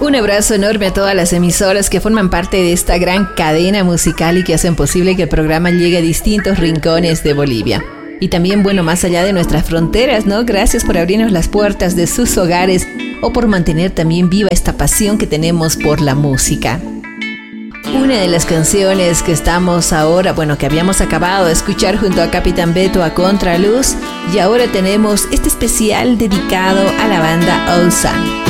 Un abrazo enorme a todas las emisoras que forman parte de esta gran cadena musical y que hacen posible que el programa llegue a distintos rincones de Bolivia. Y también, bueno, más allá de nuestras fronteras, ¿no? Gracias por abrirnos las puertas de sus hogares o por mantener también viva esta pasión que tenemos por la música. Una de las canciones que estamos ahora, que habíamos acabado de escuchar junto a Capitán Beto a Contraluz, y ahora tenemos este especial dedicado a la banda All Sun.